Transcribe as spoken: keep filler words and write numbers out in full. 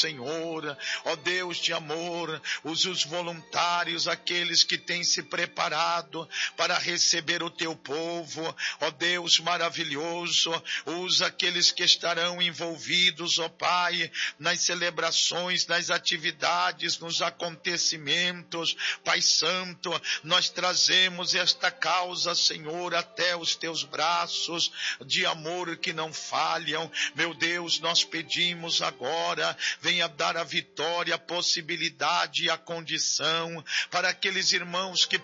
Senhor, ó Deus de amor, usa os voluntários, aqueles que têm se preparado para receber o teu povo, ó Deus maravilhoso, usa aqueles que estarão envolvidos, ó Pai, nas celebrações, nas atividades, nos acontecimentos. Pai Santo, nós trazemos esta causa, Senhor, até os teus braços de amor que não falham. Meu Deus, nós pedimos agora, venha dar a vitória, a possibilidade e a condição para aqueles irmãos que